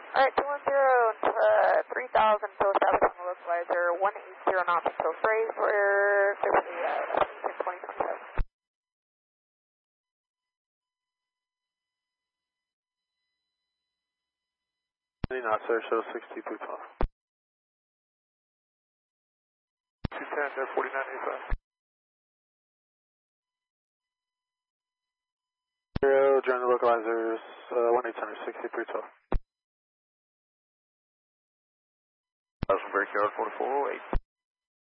Alright, 210, 3000, so establishing the localizer, 180 knots, so phrase, we're 2027. 20 knots, sir, show 60, 212. 210, there, 4985. Zero, join the localizers, 1800, 60, 312. Brickyard 4408.